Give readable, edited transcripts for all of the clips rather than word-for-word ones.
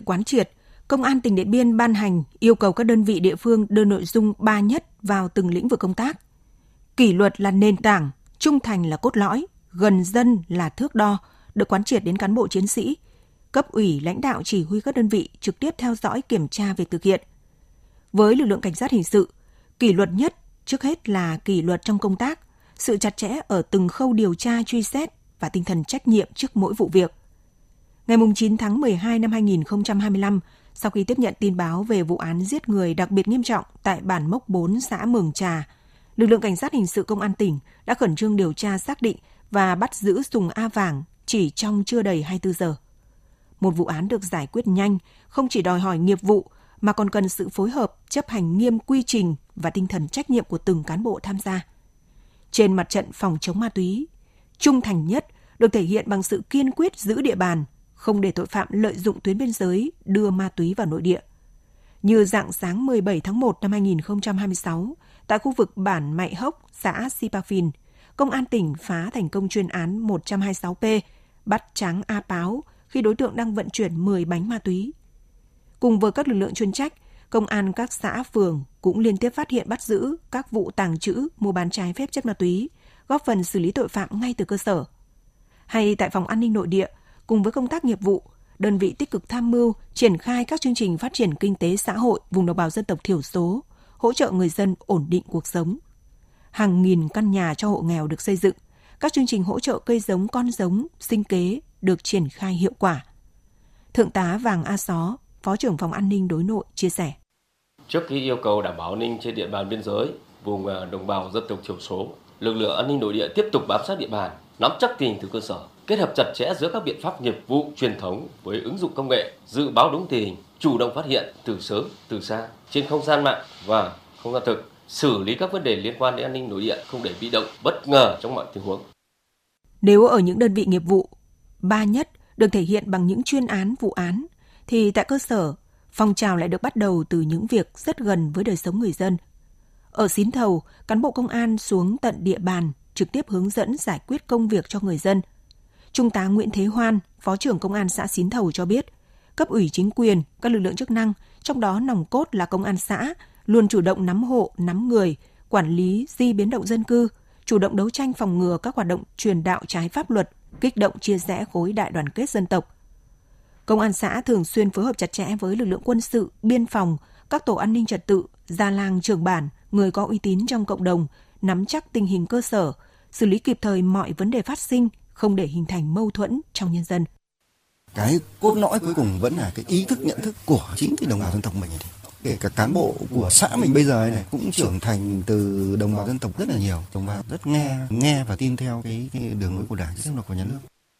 quán triệt, Công an tỉnh Điện Biên ban hành yêu cầu các đơn vị địa phương đưa nội dung 3 nhất vào từng lĩnh vực công tác. Kỷ luật là nền tảng, trung thành là cốt lõi, gần dân là thước đo, được quán triệt đến cán bộ chiến sĩ. Cấp ủy lãnh đạo chỉ huy các đơn vị trực tiếp theo dõi kiểm tra việc thực hiện. Với lực lượng cảnh sát hình sự, kỷ luật nhất trước hết là kỷ luật trong công tác, sự chặt chẽ ở từng khâu điều tra truy xét và tinh thần trách nhiệm trước mỗi vụ việc. Ngày 9 tháng 12 năm 2025, sau khi tiếp nhận tin báo về vụ án giết người đặc biệt nghiêm trọng tại bản Mốc 4 xã Mường Trà, lực lượng cảnh sát hình sự công an tỉnh đã khẩn trương điều tra xác định và bắt giữ Sùng A Vàng chỉ trong chưa đầy 24 giờ. Một vụ án được giải quyết nhanh, không chỉ đòi hỏi nghiệp vụ mà còn cần sự phối hợp, chấp hành nghiêm quy trình và tinh thần trách nhiệm của từng cán bộ tham gia. Trên mặt trận phòng chống ma túy, trung thành nhất được thể hiện bằng sự kiên quyết giữ địa bàn, không để tội phạm lợi dụng tuyến biên giới đưa ma túy vào nội địa. Như rạng sáng 17 tháng 1 năm 2026, tại khu vực bản Mạy Hốc, xã Sipafin, Công an tỉnh phá thành công chuyên án 126P, bắt Tráng A Páo khi đối tượng đang vận chuyển 10 bánh ma túy. Cùng với các lực lượng chuyên trách, công an các xã phường cũng liên tiếp phát hiện bắt giữ các vụ tàng trữ, mua bán trái phép chất ma túy, góp phần xử lý tội phạm ngay từ cơ sở. Hay tại phòng an ninh nội địa, cùng với công tác nghiệp vụ, đơn vị tích cực tham mưu, triển khai các chương trình phát triển kinh tế xã hội vùng đồng bào dân tộc thiểu số, hỗ trợ người dân ổn định cuộc sống. Hàng nghìn căn nhà cho hộ nghèo được xây dựng, các chương trình hỗ trợ cây giống, con giống, sinh kế được triển khai hiệu quả. Thượng tá Vàng A Só, Phó trưởng phòng an ninh đối nội chia sẻ. Trước khi yêu cầu đảm bảo an ninh trên địa bàn biên giới, vùng đồng bào dân tộc thiểu số, lực lượng an ninh nội địa tiếp tục bám sát địa bàn, nắm chắc tình hình từ cơ sở, kết hợp chặt chẽ giữa các biện pháp nghiệp vụ truyền thống với ứng dụng công nghệ, dự báo đúng tình hình, chủ động phát hiện từ sớm, từ xa, trên không gian mạng và không gian thực, xử lý các vấn đề liên quan đến an ninh nội địa, không để bị động, bất ngờ trong mọi tình huống. Nếu ở những đơn vị nghiệp vụ, 3 nhất được thể hiện bằng những chuyên án, vụ án, thì tại cơ sở, phong trào lại được bắt đầu từ những việc rất gần với đời sống người dân. Ở Xín Thầu, cán bộ công an xuống tận địa bàn, trực tiếp hướng dẫn giải quyết công việc cho người dân. Trung tá Nguyễn Thế Hoan, Phó trưởng Công an xã Xín Thầu cho biết, cấp ủy chính quyền, các lực lượng chức năng, trong đó nòng cốt là công an xã, luôn chủ động nắm hộ, nắm người, quản lý di biến động dân cư, chủ động đấu tranh phòng ngừa các hoạt động truyền đạo trái pháp luật, kích động chia rẽ khối đại đoàn kết dân tộc. Công an xã thường xuyên phối hợp chặt chẽ với lực lượng quân sự, biên phòng, các tổ an ninh trật tự, già làng trưởng bản, người có uy tín trong cộng đồng, nắm chắc tình hình cơ sở, xử lý kịp thời mọi vấn đề phát sinh, không để hình thành mâu thuẫn trong nhân dân. Cái cốt lõi cuối cùng vẫn là cái ý thức nhận thức của chính cái đồng bào dân tộc mình. Kể cả cán bộ của xã mình bây giờ này cũng trưởng thành từ đồng bào dân tộc rất là nhiều, đồng bào rất nghe và tin theo cái đường lối của Đảng, pháp luật của nhà nước.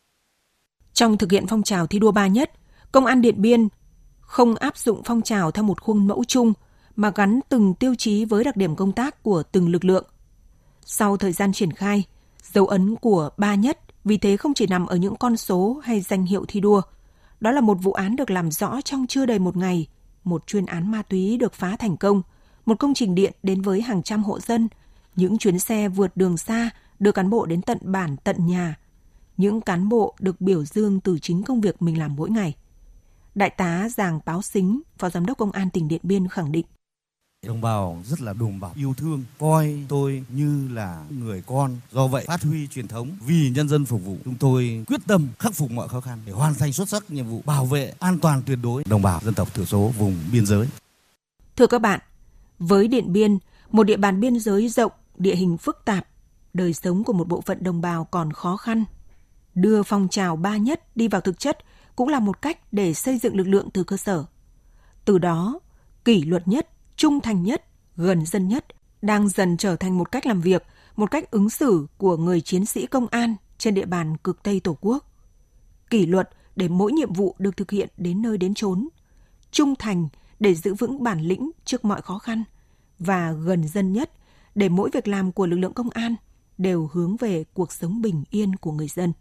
Trong thực hiện phong trào thi đua 3 nhất, Công an Điện Biên không áp dụng phong trào theo một khuôn mẫu chung mà gắn từng tiêu chí với đặc điểm công tác của từng lực lượng. Sau thời gian triển khai, dấu ấn của 3 nhất vì thế không chỉ nằm ở những con số hay danh hiệu thi đua. Đó là một vụ án được làm rõ trong chưa đầy một ngày, một chuyên án ma túy được phá thành công, một công trình điện đến với hàng trăm hộ dân, những chuyến xe vượt đường xa đưa cán bộ đến tận bản tận nhà, những cán bộ được biểu dương từ chính công việc mình làm mỗi ngày. Đại tá Giàng Páo Xính, Phó Giám đốc Công an tỉnh Điện Biên khẳng định. Đồng bào rất là đùm bọc, yêu thương, coi tôi như là người con. Do vậy, phát huy truyền thống vì nhân dân phục vụ. Chúng tôi quyết tâm khắc phục mọi khó khăn để hoàn thành xuất sắc nhiệm vụ bảo vệ an toàn tuyệt đối đồng bào dân tộc thiểu số vùng biên giới. Thưa các bạn, với Điện Biên, một địa bàn biên giới rộng, địa hình phức tạp, đời sống của một bộ phận đồng bào còn khó khăn. Đưa phong trào 3 nhất đi vào thực chất cũng là một cách để xây dựng lực lượng từ cơ sở. Từ đó, kỷ luật nhất, trung thành nhất, gần dân nhất đang dần trở thành một cách làm việc, một cách ứng xử của người chiến sĩ công an trên địa bàn cực Tây Tổ quốc. Kỷ luật để mỗi nhiệm vụ được thực hiện đến nơi đến chốn, trung thành để giữ vững bản lĩnh trước mọi khó khăn và gần dân nhất để mỗi việc làm của lực lượng công an đều hướng về cuộc sống bình yên của người dân.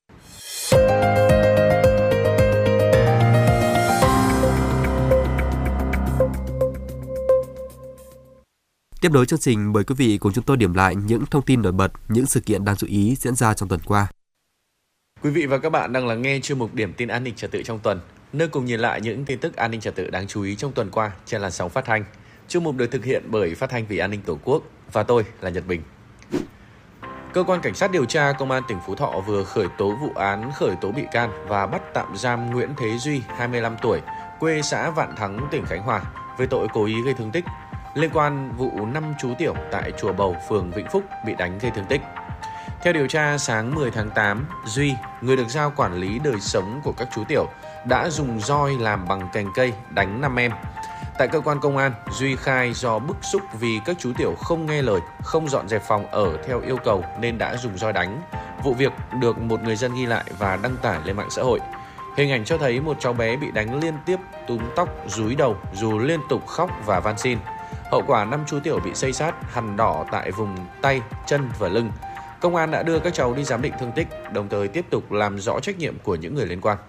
Tiếp nối chương trình, mời quý vị cùng chúng tôi điểm lại những thông tin nổi bật, những sự kiện đáng chú ý diễn ra trong tuần qua. Quý vị và các bạn đang lắng nghe chuyên mục Điểm tin an ninh trật tự trong tuần. nơi cùng nhìn lại những tin tức an ninh trật tự đáng chú ý trong tuần qua trên làn sóng phát thanh. Chuyên mục được thực hiện bởi Phát thanh Vì An ninh Tổ quốc và tôi là Nhật Bình. Cơ quan Cảnh sát điều tra Công an tỉnh Phú Thọ vừa khởi tố vụ án khởi tố bị can và bắt tạm giam Nguyễn Thế Duy, 25 tuổi, quê xã Vạn Thắng, tỉnh Khánh Hòa, về tội cố ý gây thương tích, liên quan vụ 5 chú tiểu tại Chùa Bầu, phường Vĩnh Phúc bị đánh gây thương tích. Theo điều tra, sáng 10 tháng 8, Duy, người được giao quản lý đời sống của các chú tiểu, đã dùng roi làm bằng cành cây đánh 5 em. Tại cơ quan công an, Duy khai do bức xúc vì các chú tiểu không nghe lời, không dọn dẹp phòng ở theo yêu cầu nên đã dùng roi đánh. Vụ việc được một người dân ghi lại và đăng tải lên mạng xã hội. Hình ảnh cho thấy một cháu bé bị đánh liên tiếp, túm tóc, dúi đầu dù liên tục khóc và van xin. Hậu quả 5 chú tiểu bị xây xát, hằn đỏ tại vùng tay, chân và lưng. Công an đã đưa các cháu đi giám định thương tích, đồng thời tiếp tục làm rõ trách nhiệm của những người liên quan.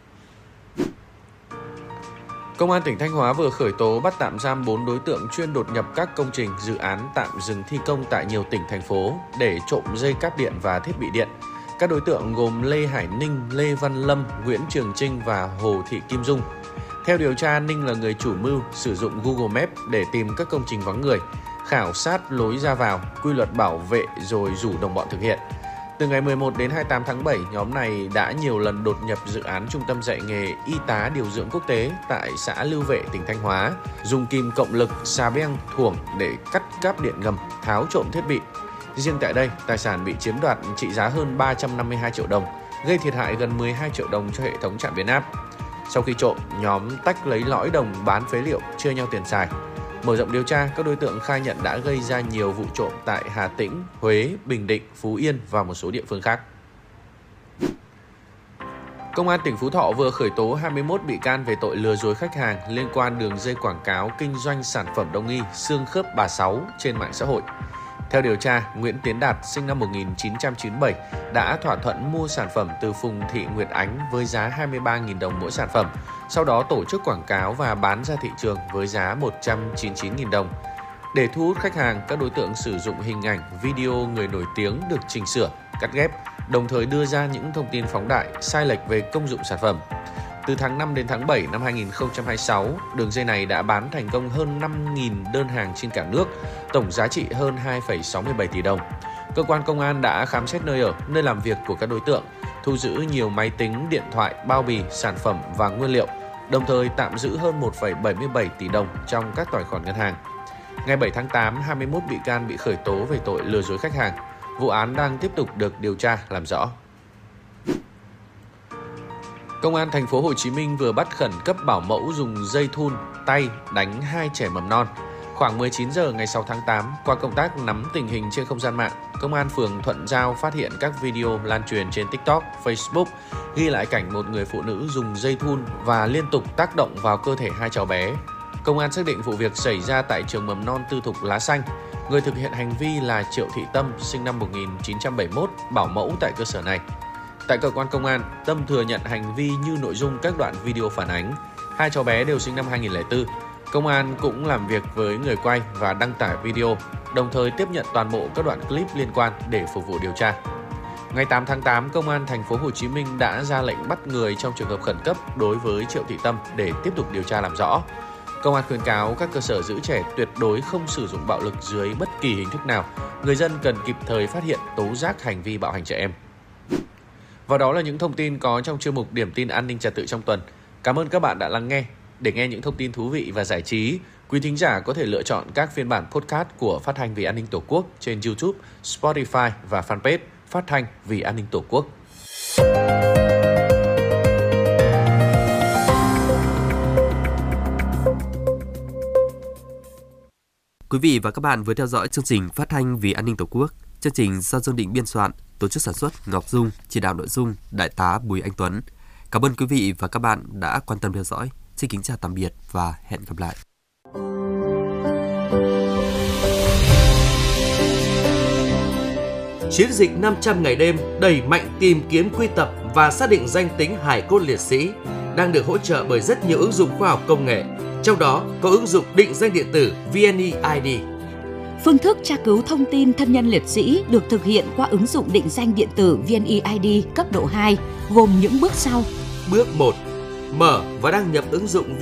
Công an tỉnh Thanh Hóa vừa khởi tố bắt tạm giam 4 đối tượng chuyên đột nhập các công trình, dự án tạm dừng thi công tại nhiều tỉnh, thành phố để trộm dây cáp điện và thiết bị điện. Các đối tượng gồm Lê Hải Ninh, Lê Văn Lâm, Nguyễn Trường Trinh và Hồ Thị Kim Dung. Theo điều tra, Ninh là người chủ mưu sử dụng Google Maps để tìm các công trình vắng người, khảo sát lối ra vào, quy luật bảo vệ rồi rủ đồng bọn thực hiện. Từ ngày 11 đến 28 tháng 7, nhóm này đã nhiều lần đột nhập dự án trung tâm dạy nghề y tá điều dưỡng quốc tế tại xã Lưu Vệ, tỉnh Thanh Hóa, dùng kìm cộng lực, xà beng, thuổng để cắt cáp điện ngầm, tháo trộm thiết bị. Riêng tại đây, tài sản bị chiếm đoạt trị giá hơn 352 triệu đồng, gây thiệt hại gần 12 triệu đồng cho hệ thống trạm biến áp. Sau khi trộm, nhóm tách lấy lõi đồng bán phế liệu, chia nhau tiền xài. Mở rộng điều tra, các đối tượng khai nhận đã gây ra nhiều vụ trộm tại Hà Tĩnh, Huế, Bình Định, Phú Yên và một số địa phương khác. Công an tỉnh Phú Thọ vừa khởi tố 21 bị can về tội lừa dối khách hàng liên quan đường dây quảng cáo kinh doanh sản phẩm đông y xương khớp bà Sáu trên mạng xã hội. Theo điều tra, Nguyễn Tiến Đạt, sinh năm 1997, đã thỏa thuận mua sản phẩm từ Phùng Thị Nguyệt Ánh với giá 23.000 đồng mỗi sản phẩm, sau đó tổ chức quảng cáo và bán ra thị trường với giá 199.000 đồng. Để thu hút khách hàng, các đối tượng sử dụng hình ảnh, video người nổi tiếng được chỉnh sửa, cắt ghép, đồng thời đưa ra những thông tin phóng đại, sai lệch về công dụng sản phẩm. Từ tháng 5 đến tháng 7 năm 2026, đường dây này đã bán thành công hơn 5.000 đơn hàng trên cả nước, tổng giá trị hơn 2,67 tỷ đồng. Cơ quan công an đã khám xét nơi ở, nơi làm việc của các đối tượng, thu giữ nhiều máy tính, điện thoại, bao bì, sản phẩm và nguyên liệu, đồng thời tạm giữ hơn 1,77 tỷ đồng trong các tài khoản ngân hàng. Ngày 7 tháng 8, 21 bị can bị khởi tố về tội lừa dối khách hàng. Vụ án đang tiếp tục được điều tra làm rõ. Công an thành phố Hồ Chí Minh vừa bắt khẩn cấp bảo mẫu dùng dây thun tay đánh 2 trẻ mầm non. Khoảng 19 giờ ngày 6 tháng 8, qua công tác nắm tình hình trên không gian mạng, Công an phường Thuận Giao phát hiện các video lan truyền trên TikTok, Facebook ghi lại cảnh một người phụ nữ dùng dây thun và liên tục tác động vào cơ thể 2 cháu bé. Công an xác định vụ việc xảy ra tại trường mầm non tư thục Lá Xanh. Người thực hiện hành vi là Triệu Thị Tâm, sinh năm 1971, bảo mẫu tại cơ sở này. Tại cơ quan công an, Tâm thừa nhận hành vi như nội dung các đoạn video phản ánh. 2 cháu bé đều sinh năm 2004. Công an cũng làm việc với người quay và đăng tải video, đồng thời tiếp nhận toàn bộ các đoạn clip liên quan để phục vụ điều tra. Ngày 8 tháng 8, Công an thành phố Hồ Chí Minh đã ra lệnh bắt người trong trường hợp khẩn cấp đối với Triệu Thị Tâm để tiếp tục điều tra làm rõ. Công an khuyến cáo các cơ sở giữ trẻ tuyệt đối không sử dụng bạo lực dưới bất kỳ hình thức nào. Người dân cần kịp thời phát hiện, tố giác hành vi bạo hành trẻ em. Và đó là những thông tin có trong chuyên mục Điểm tin an ninh trật tự trong tuần. Cảm ơn các bạn đã lắng nghe. Để nghe những thông tin thú vị và giải trí, quý thính giả có thể lựa chọn các phiên bản podcast của Phát thanh Vì An ninh Tổ quốc trên YouTube, Spotify và fanpage Phát thanh Vì An ninh Tổ quốc. Quý vị và các bạn vừa theo dõi chương trình Phát thanh Vì An ninh Tổ quốc. Chương trình do Dương Định biên soạn, tổ chức sản xuất Ngọc Dung, chỉ đạo nội dung Đại tá Bùi Anh Tuấn. Cảm ơn quý vị và các bạn đã quan tâm theo dõi. Xin kính chào tạm biệt và hẹn gặp lại. Chiến dịch 500 ngày đêm đẩy mạnh tìm kiếm, quy tập và xác định danh tính hài cốt liệt sĩ đang được hỗ trợ bởi rất nhiều ứng dụng khoa học công nghệ, trong đó có ứng dụng định danh điện tử VNeID. Phương thức tra cứu thông tin thân nhân liệt sĩ được thực hiện qua ứng dụng định danh điện tử VNeID cấp độ 2, gồm những bước sau. Bước 1. mở và đăng nhập ứng dụng